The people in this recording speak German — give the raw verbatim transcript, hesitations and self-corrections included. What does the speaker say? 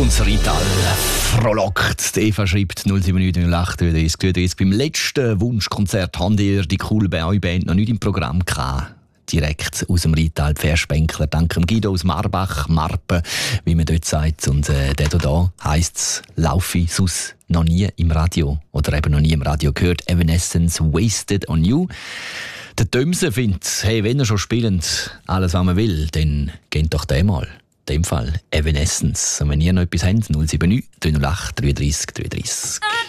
das Rital frohlockt. Eva schreibt null sieben neun null acht drei drei drei drei. Beim letzten Wunschkonzert habt ihr die coole Band noch nicht im Programm gehabt. Direkt aus dem Rital, die Verspenkler. Danke Guido aus Marbach, Marpe, wie man dort sagt. Und äh, der hier heisst es, laufe ich sonst noch nie im Radio oder eben noch nie im Radio gehört. Evanescence, Wasted on You. Der Dömse findet, hey, wenn er schon spielend alles, was man will, dann geht doch der mal. In dem Fall Evanescence. Und wenn ihr noch etwas habt, null sieben neun null acht drei drei drei drei.